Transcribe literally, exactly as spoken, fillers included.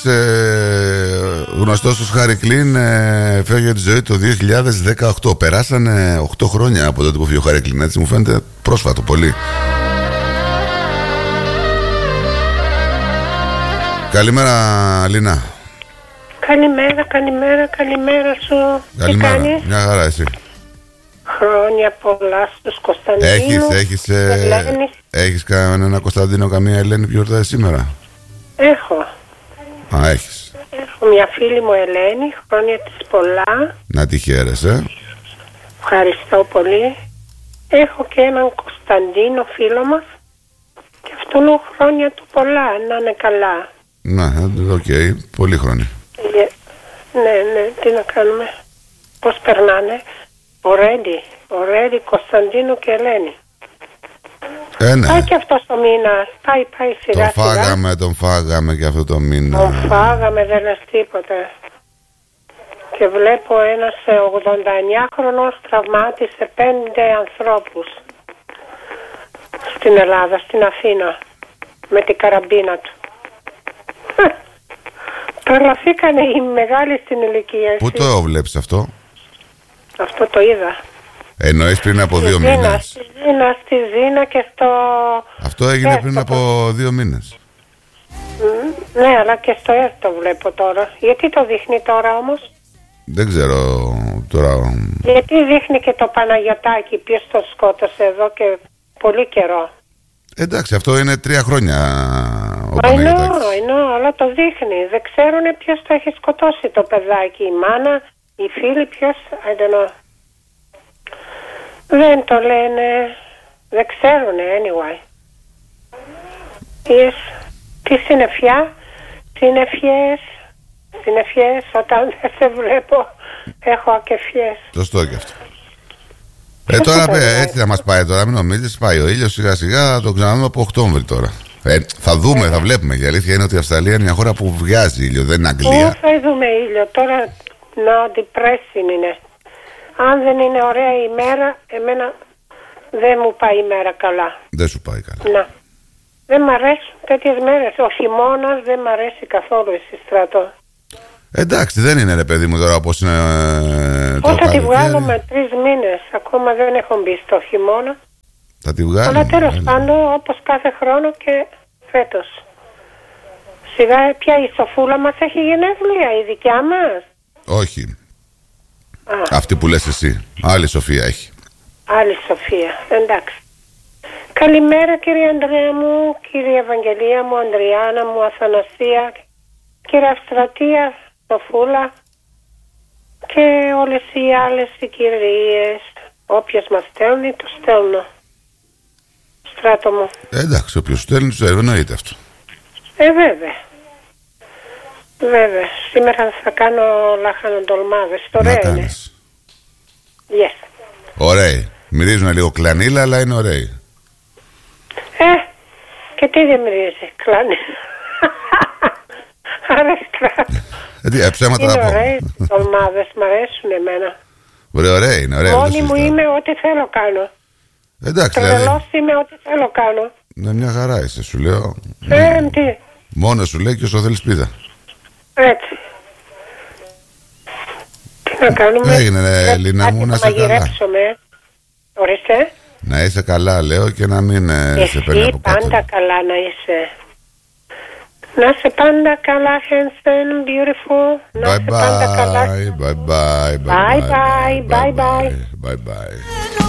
ε, γνωστός ως Χάρι Κλίν, ε, φεύγει τη ζωή το δύο χιλιάδες δεκαοκτώ. Περάσανε οκτώ χρόνια από τότε που φύγει ο Χάρι Κλίν, έτσι μου φαίνεται πρόσφατο πολύ. Καλημέρα, Λίνα. Καλημέρα, καλημέρα, καλημέρα σου. Καλημέρα, τι κάνεις? Μια χαρά εσύ. Χρόνια πολλά στους Κωνσταντίνους. Έχεις, έχεις, ε, έχεις κανένα Κωνσταντίνο, καμία Ελένη που γιορτάζει σήμερα? Έχω. Α, έχεις. Έχω μια φίλη μου Ελένη, χρόνια της πολλά. Να τη χαίρεσαι. Ευχαριστώ πολύ. Έχω και έναν Κωνσταντίνο φίλο μας και αυτόν χρόνια του πολλά, να είναι καλά. Να, οκ, okay. Πολύ χρόνια. Yeah. Ναι, ναι, τι να κάνουμε. Πώς περνάνε. Ωραίοι, ωραίοι Κωνσταντίνο και Ελένη. Ε, ναι. Πάει και αυτός ο μήνας. Πάει, πάει σιγά τον σιγά. φάγαμε, τον φάγαμε και αυτό το μήνα. Τον φάγαμε, δεν λες τίποτα. Και βλέπω ένας ογδονταεννιάχρονος τραυμάτισε πέντε ανθρώπους στην Ελλάδα, στην Αθήνα, με την καραμπίνα του. Τρελαθήκανε οι μεγάλοι στην ηλικία. Πού το βλέπεις αυτό? Αυτό το είδα. Εννοείς πριν από στη δύο Ζήνα, μήνες? Στη Ζήνα, στη Ζήνα και στο... Αυτό έγινε Έρτο. πριν από δύο μήνες. Mm, ναι, αλλά και στο ΕΡΤ το βλέπω τώρα. Γιατί το δείχνει τώρα όμως? Δεν ξέρω τώρα. Γιατί δείχνει και το Παναγιωτάκι, ποιος το σκότωσε εδώ και πολύ καιρό. Εντάξει, αυτό είναι τρία χρόνια ο I know, Παναγιωτάκης. I know, αλλά το δείχνει. Δεν ξέρουν ποιος το έχει σκοτώσει το παιδάκι. Η μάνα, οι φίλοι, ποιος, I don't know. Δεν το λένε, δεν ξέρουν anyway. Yes. Τι συννεφιά, συννεφιές, συννεφιές, όταν δεν σε βλέπω έχω ακεφιές. Σωστό και αυτό. Ε, τώρα πέ, έτσι θα μας πάει τώρα, μην νομίζεις, πάει ο ήλιος σιγά σιγά, θα τον ξαναδούμε από Οκτώβρη τώρα. Ε, θα δούμε, θα βλέπουμε. Η αλήθεια είναι ότι η Αυστραλία είναι μια χώρα που βγάζει ήλιο, δεν είναι Αγγλία. Πού θα δούμε ήλιο, τώρα να depressing είναι. Αν δεν είναι ωραία η μέρα, εμένα δεν μου πάει η μέρα καλά. Δεν σου πάει καλά. Να. Δεν μ' αρέσουν τέτοιες μέρες. Ο χειμώνας δεν μ' αρέσει καθόλου εσύ Στράτο. Εντάξει, δεν είναι ρε παιδί μου τώρα όπως είναι ε, το Πώς θα τη καλοκαίρι. βγάλουμε τρεις μήνες, ακόμα δεν έχω μπει στο χειμώνα. Θα τη βγάλουμε. Αλλά τέλος πάντων, όπως κάθε χρόνο και φέτος. Σιγά πια η Σοφούλα μας έχει γενέθλια, η δικιά μας. Όχι. Α. Αυτή που λες εσύ. Άλλη Σοφία έχει. Άλλη Σοφία, εντάξει. Καλημέρα κύριε Ανδρέα μου, κύριε Ευαγγελία μου, Ανδριάνα μου, Αθανασία, κύριε Αυστρατεία, Σοφούλα και όλες οι άλλες οι κυρίες. Όποιος μας στέλνει, το στέλνω. Στράτο μου. Ε, εντάξει, όποιος στέλνει, του εννοείται αυτό. Ε, βέβαια. Βέβαια. Σήμερα θα κάνω λαχανοντολμάδες. Το Να ωραίο είναι. κάνεις. Yes. Ωραίοι. Μυρίζουν λίγο κλανίλα, αλλά είναι ωραίοι. Ε, και τι δεν μυρίζει, κλάνει. Άρα στράτο. Ε, τι, ε, ψέματα Είναι να πω. ωραίες οι ντολμάδες, μ' αρέσουν εμένα. Ωραία, ωραία είναι, ωραία. Μόνη μου είμαι ό,τι θέλω κάνω. Εντάξει, δηλαδή. Τρελός είμαι ό,τι θέλω κάνω. Ναι, μια χαρά είσαι, σου λέω. Ε, τι, Μόνο σου λέει και όσο θέλεις πίδα. έτσι. Τι να κάνουμε. Έγινε, ρε, Ε, Λίνα μου, κάτι να θα σε καλά. μαγειρέψουμε. Ορίστε. Να είσαι καλά, λέω, και να μην ε, σε παίρνει Εσύ από κάτω. πάντα καλά να είσαι. Να είσαι πάντα καλά, handsome, beautiful. Να Bye είσαι πάντα καλά. bye, bye bye, Bye bye, bye bye. bye bye.